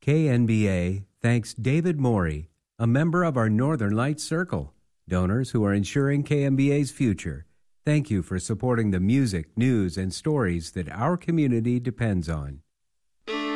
KNBA thanks David Morey, a member of our Northern Lights Circle, donors who are ensuring KNBA's future. Thank you for supporting the music, news, and stories that our community depends on.